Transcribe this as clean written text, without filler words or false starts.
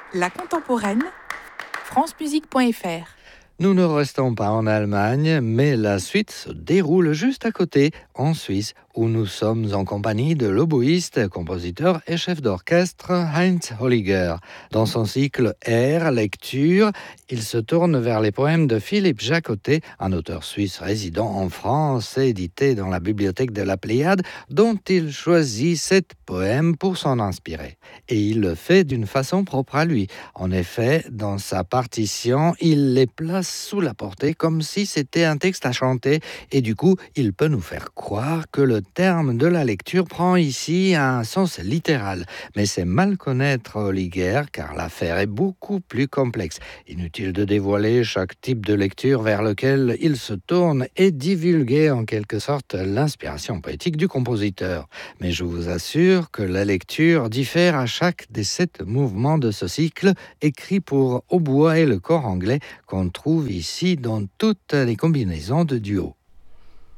La contemporaine, francemusique.fr. Nous ne restons pas en Allemagne, mais la suite se déroule juste à côté, en Suisse, où nous sommes en compagnie de l'oboïste, compositeur et chef d'orchestre Heinz Holliger. Dans son cycle Air, lecture, il se tourne vers les poèmes de Philippe Jacotet, un auteur suisse résident en France et édité dans la bibliothèque de la Pléiade, dont il choisit 7 poèmes pour s'en inspirer. Et il le fait d'une façon propre à lui. En effet, dans sa partition, il les place sous la portée comme si c'était un texte à chanter et du coup, il peut nous faire croire que le terme de la lecture prend ici un sens littéral. Mais c'est mal connaître Holliger car l'affaire est beaucoup plus complexe. Inutile de dévoiler chaque type de lecture vers lequel il se tourne et divulguer en quelque sorte l'inspiration poétique du compositeur. Mais je vous assure que la lecture diffère à chaque des 7 mouvements de ce cycle écrit pour hautbois et le cor anglais qu'on trouve ici dans toutes les combinaisons de duo.